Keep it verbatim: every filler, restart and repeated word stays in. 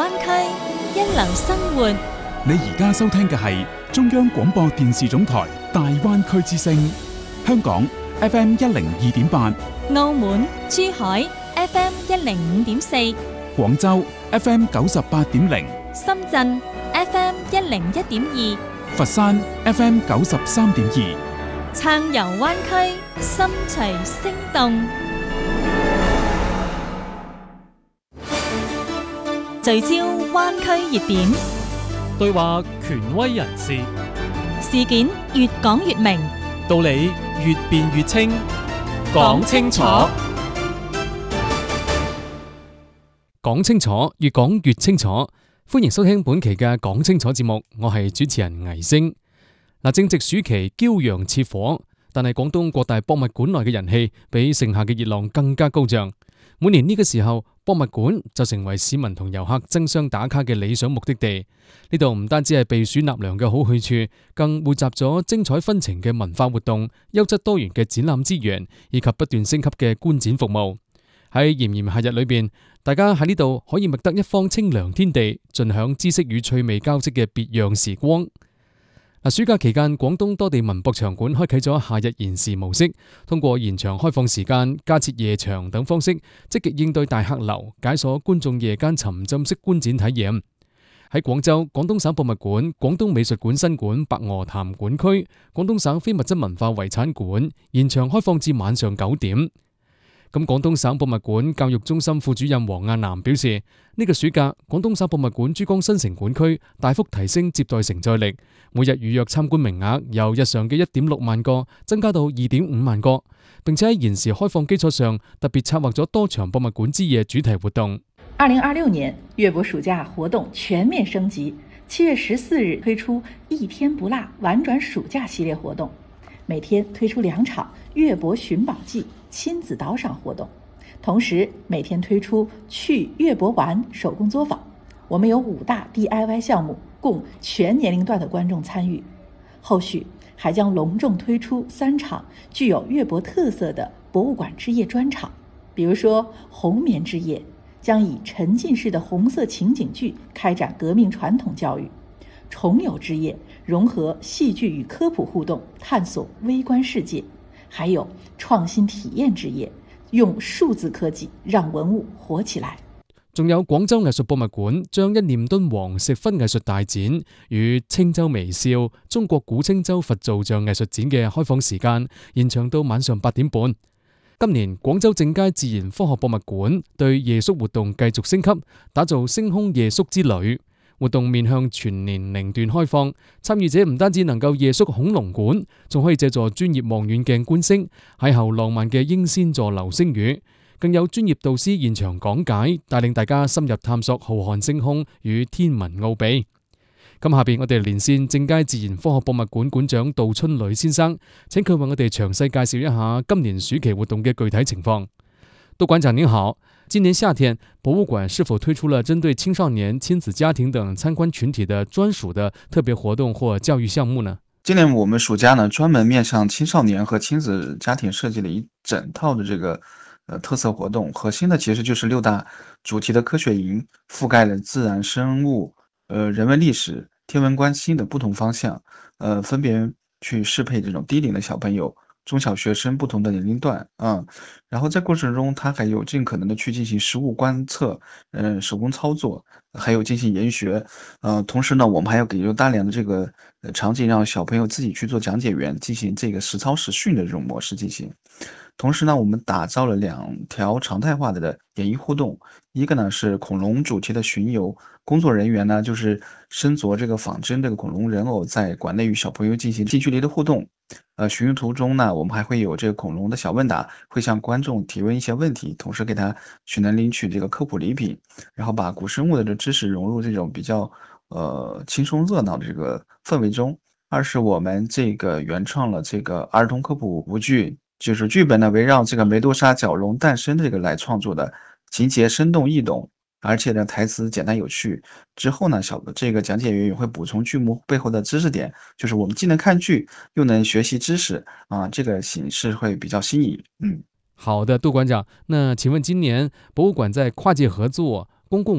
灣區，一流生活。 你而家收聽嘅係中央廣播電視總台大灣區之聲，香港 F M 一零二點八， 澳門、珠海 F M 一零五點四， 廣州 F M 九十八點零， 深圳 F M 一零一點二， 佛山 F M 九十三點二， 暢遊灣區，心隨聲動。聚焦灣區熱點， 對話權威人士， 事件越講越明， 道理越辯越清，講清楚，講清楚，越講越清楚。歡迎收聽本期嘅講清楚節目，我係主持人倪星。嗱，正值暑期，驕陽似火，但係廣東各大博物館內嘅人氣比盛夏嘅熱浪更加高漲。每年呢個時候，博物館就成為市民同遊客爭相打卡嘅理想目的地。呢度唔單止係避暑納涼嘅好去處，更匯集咗精彩紛呈嘅文化活動、優質多元嘅展覽資源，以及不斷升級嘅觀展服務。喺炎炎夏日裏邊，大家喺呢度可以覓得一方清涼天地，盡享知識與趣味交織嘅別樣時光。暑假期間，廣東多地文博場館開啟咗夏日延時模式，通過延長開放時間、加設夜場等方式，積極應對大客流，解鎖觀眾夜間沉浸式觀展體驗。喺廣州，廣東省博物館、廣東美術館新館白鵝潭館區、廣東省非物質文化遺產館延長開放至晚上九點。咁廣東省博物館教育中心副主任黃亞南表示，呢個暑假廣東省博物館珠江新城館區大幅提升接待承載力，每日預約參觀名額由日常嘅一點六萬個增加到二點五萬個，並且喺延時開放基礎上特別策劃咗多場博物館之夜主題活動。 二零二六年粵博暑假活動全面升級，七月十四日推出一天不落玩轉暑假系列活動，每天推出兩場粵博尋寶記親子導賞活動，同時每天推出去粵博玩手工作坊。我們有五大 D I Y 項目，供全年齡段的觀眾參與。後續還將隆重推出三場具有粵博特色的博物館之夜專場，比如說紅棉之夜將以沉浸式的紅色情景劇開展革命傳統教育，重遊之夜融合戲劇與科普互動，探索微觀世界，還有創新體驗之夜，用數字科技讓文物活起來。 仲有廣州藝術博物館將一念敦煌石窟藝術大展與青州微笑中國古青州佛造像藝術展嘅開放時間延長到晚上八點半。今年廣州正佳自然科學博物館對夜宿活動繼續升級，打造星空夜宿之旅。活動面向全年齡段開放，參與者唔單止能夠夜宿恐龍館，仲可以借助專業望遠鏡觀星，邂逅浪漫嘅英仙座流星雨，更有專業導師現場講解，帶領大家深入探索浩瀚星空與天文奧秘。咁下邊我哋連線正佳自然科學博物館館長杜春磊先生，請佢為我哋詳細介紹一下今年暑期活動嘅具體情況。杜館長您好，今年夏天博物館是否推出了針對青少年、親子家庭等參觀群體的專屬的特別活動或教育項目呢？ 今年我們暑假呢，專門面向青少年和親子家庭設計了一整套的這個呃特色活動，核心的其實就是六大主題的科學營，覆蓋了自然生物、呃人文歷史、天文觀星的不同方向，呃分別去適配這種低齡的小朋友、中小學生不同的年齡段啊，然後在過程中，它還有盡可能的去進行實物觀測，嗯、呃，手工操作，還有進行研學，呃，同時呢，我們還要給出大量的這個呃場景，讓小朋友自己去做講解員，進行這個實操實訓的這種模式進行。同時呢，我們打造了兩條常態化的演繹互動，一個呢是恐龍主題的巡遊，工作人員呢就是身着這個仿真這個恐龍人偶，在館內與小朋友進行近距離的互動。呃，巡遊途中呢，我們還會有這個恐龍的小問答，會向觀眾提問一些問題，同時給他去能領取這個科普禮品，然後把古生物的這知識融入這種比較呃輕鬆熱鬧的這個氛圍中。二是我們這個原創了這個兒童科普舞劇，就是劇本呢圍繞這個梅多沙角龍誕生這個來創作的，情節生動易懂，而且呢台詞簡單有趣。之後呢，小的這個講解員也會補充劇目背後的知識點，就是我們既能看劇又能學習知識啊，這個形式會比較新穎。嗯， 好的，杜館長，那請問今年博物館在跨界合作、公共